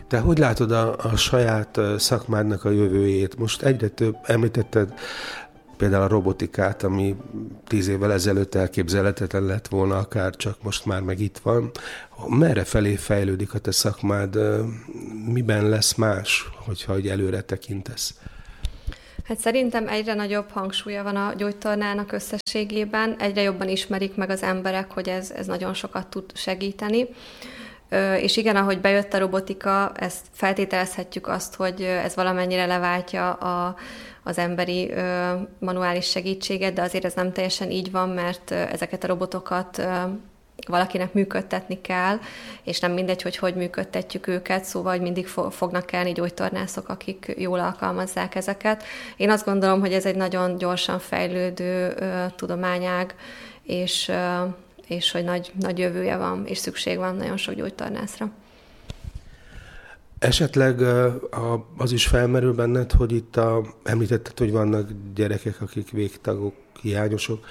Te hogy látod a saját szakmádnak a jövőjét? Most egyre több, említetted például a robotikát, ami 10 évvel ezelőtt elképzelhetetlen lett volna, akár csak most már meg itt van. Merre felé fejlődik a te szakmád? Miben lesz más, hogyha előre tekintesz? Hát szerintem egyre nagyobb hangsúlya van a gyógytornának összességében, egyre jobban ismerik meg az emberek, hogy ez nagyon sokat tud segíteni. És igen, ahogy bejött a robotika, ezt feltételezhetjük azt, hogy ez valamennyire leváltja az emberi manuális segítséget, de azért ez nem teljesen így van, mert ezeket a robotokat valakinek működtetni kell, és nem mindegy, hogy működtetjük őket, szóval hogy mindig fognak kellni gyógytornászok, akik jól alkalmazzák ezeket. Én azt gondolom, hogy ez egy nagyon gyorsan fejlődő tudományág, és hogy nagy jövője van, és szükség van nagyon sok gyógytornászra. Esetleg az is felmerül benned, hogy itt említetted, hogy vannak gyerekek, akik végtagok, hiányosok,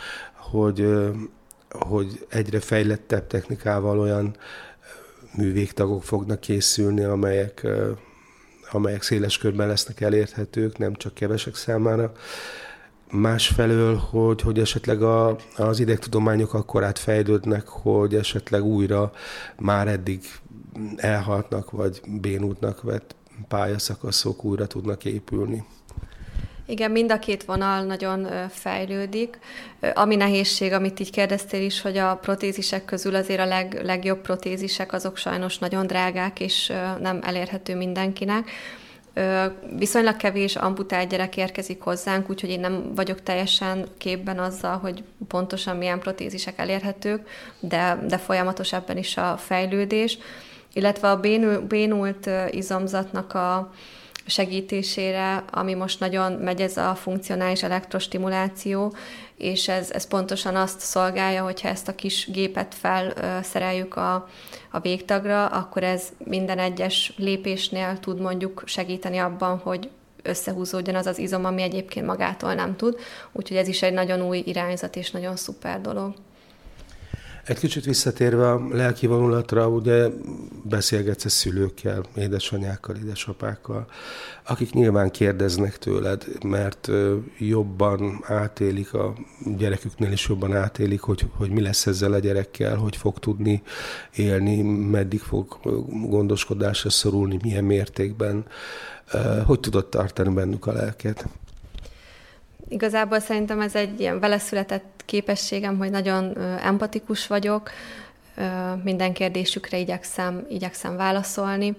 hogy egyre fejlettebb technikával olyan művégtagok fognak készülni, amelyek széles körben lesznek elérhetők, nem csak kevesek számára. Másfelől, hogy esetleg az idegtudományok akkorát fejlődnek, hogy esetleg újra már eddig elhaltnak, vagy bénultnak vett pályaszakaszok újra tudnak épülni. Igen, mind a két vonal nagyon fejlődik. Ami nehézség, amit így kérdeztél is, hogy a protézisek közül azért a legjobb protézisek azok sajnos nagyon drágák, és nem elérhető mindenkinek. Viszonylag kevés amputált gyerek érkezik hozzánk, úgyhogy én nem vagyok teljesen képben azzal, hogy pontosan milyen protézisek elérhetők, de folyamatos ebben is a fejlődés. Illetve a bénult izomzatnak a segítésére, ami most nagyon megy, ez a funkcionális elektrostimuláció, és ez pontosan azt szolgálja, hogyha ezt a kis gépet felszereljük a végtagra, akkor ez minden egyes lépésnél tud mondjuk segíteni abban, hogy összehúzódjon az izom, ami egyébként magától nem tud. Úgyhogy ez is egy nagyon új irányzat és nagyon szuper dolog. Egy kicsit visszatérve a lelki vonulatra, ugye beszélgetsz szülőkkel, édesanyákkal, édesapákkal, akik nyilván kérdeznek tőled, mert jobban átélik, a gyereküknél is jobban átélik, hogy mi lesz ezzel a gyerekkel, hogy fog tudni élni, meddig fog gondoskodásra szorulni, milyen mértékben. Hogy tudod tartani bennük a lelket? Igazából szerintem ez egy ilyen veleszületett képességem, hogy nagyon empatikus vagyok, minden kérdésükre igyekszem válaszolni,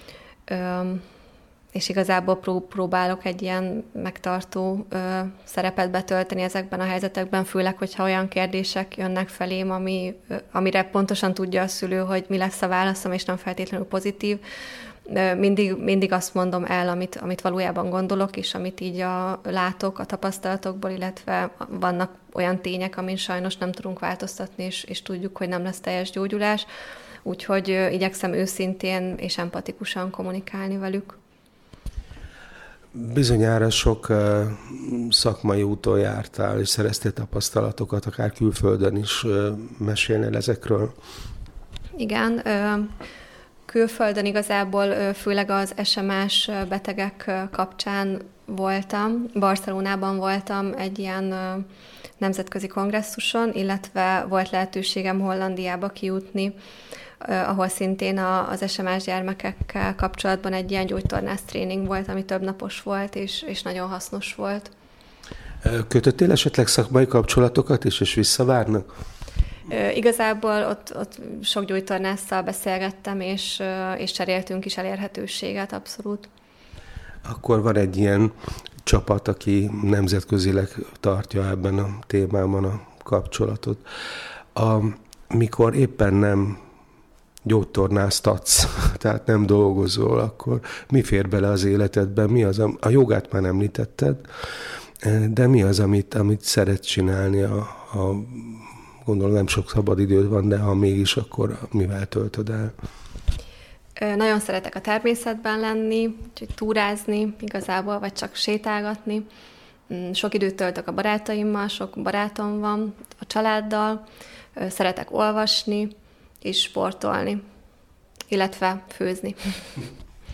és igazából próbálok egy ilyen megtartó szerepet betölteni ezekben a helyzetekben, főleg, hogyha olyan kérdések jönnek felém, amire pontosan tudja a szülő, hogy mi lesz a válaszom, és nem feltétlenül pozitív. Mindig azt mondom el, amit valójában gondolok, és amit így látok a tapasztalatokból, illetve vannak olyan tények, amin sajnos nem tudunk változtatni, és tudjuk, hogy nem lesz teljes gyógyulás. Úgyhogy igyekszem őszintén és empatikusan kommunikálni velük. Bizonyára sok szakmai úton jártál, és szereztél tapasztalatokat, akár külföldön is. Mesélnél ezekről? Igen, külföldön igazából főleg az SMA-s betegek kapcsán voltam. Barcelonában voltam egy ilyen nemzetközi kongresszuson, illetve volt lehetőségem Hollandiába kijutni, ahol szintén az SMA-s gyermekekkel kapcsolatban egy ilyen gyógytornász tréning volt, ami több napos volt, és nagyon hasznos volt. Kötöttél esetleg szakmai kapcsolatokat is, és visszavárnak? Igazából ott sok gyógytornásszal beszélgettem, és cseréltünk is elérhetőséget, abszolút. Akkor van egy ilyen csapat, aki nemzetközileg tartja ebben a témában a kapcsolatot. Mikor éppen nem gyógytornáztatsz, tehát nem dolgozol, akkor mi fér bele az életedben? Mi az, a jogát már említetted, de mi az, amit szeretsz csinálni? Gondolom nem sok szabad időd van, de ha mégis, akkor mivel töltöd el? Nagyon szeretek a természetben lenni, úgyhogy túrázni igazából, vagy csak sétálgatni. Sok időt töltök a barátaimmal, sok barátom van, a családdal. Szeretek olvasni és sportolni, illetve főzni.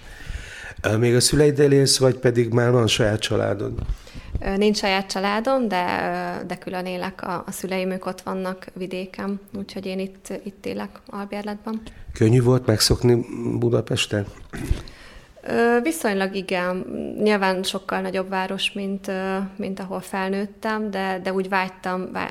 Még a szüleiddel élsz, vagy pedig már van saját családod? Nincs saját családom, de külön élek. A szüleim, ők ott vannak vidéken, úgyhogy én itt élek Albérletben. Könnyű volt megszokni Budapesten? Viszonylag igen. Nyilván sokkal nagyobb város, mint ahol felnőttem, de úgy